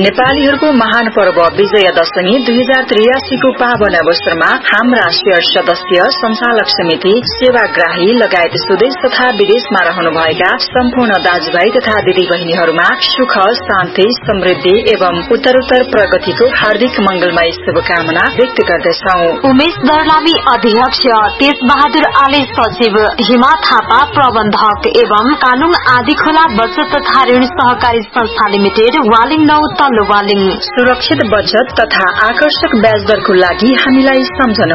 नेपालीहरूको महान पर्व विजय दशमी 2083 को पावन अवसरमा हाम्रा शेयर सदस्य, संचालक समिति, सेवाग्राही लगायत स्वदेश तथा विदेशमा रहनुभएका सम्पूर्ण दाजुभाइ तथा दिदी बहिनीहरूमा सुख, शान्ति, समृद्धि एवं उत्तरोत्तर प्रगतिको हार्दिक मंगलमय शुभकामना व्यक्त गर्दछौ। उमेश दर्लामी अध्यक्ष, तेज बहादुर आले सचिव, हिमा थापा प्रबन्धक एवं कानुङ आदिखोला बचत तथा ऋण सहकारी संस्था लिमिटेड, वालिङ 9 तल्लो वालिङ। सुरक्षित बचत तथा आकर्षक ब्याज दरको लागि हामीलाई सम्झनु